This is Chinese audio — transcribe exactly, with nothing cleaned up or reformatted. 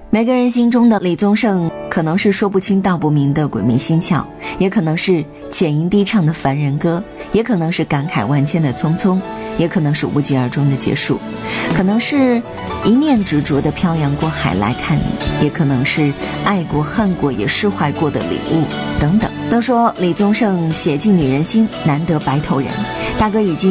每个人心中的李宗盛，可能是说不清道不明的鬼迷心窍，也可能是浅吟低唱的凡人歌，也可能是感慨万千的匆匆，也可能是无疾而终的结束，可能是一念执着的漂洋过海来看你，也可能是爱过恨过也释怀过的礼物等等。都说李宗盛写进女人心，难得白头人，大哥已经